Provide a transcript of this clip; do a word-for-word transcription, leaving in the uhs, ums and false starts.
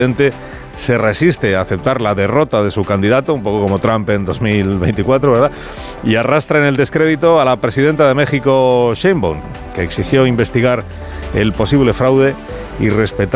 presidente se resiste a aceptar la derrota de su candidato, un poco como Trump en dos mil veinticuatro, ¿verdad? Y arrastra en el descrédito a la presidenta de México, Sheinbaum, que exigió investigar el posible fraude y respetar